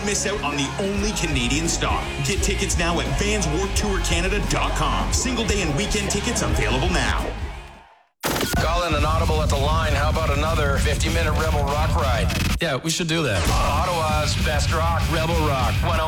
miss out on the only Canadian stop. Get tickets now at VansWarpedTourCanada.com. Single day and weekend tickets available now. Calling an audible at the line. How about another 50-minute Rebel Rock ride? Yeah, we should do that. Ottawa's best rock, Rebel Rock 101.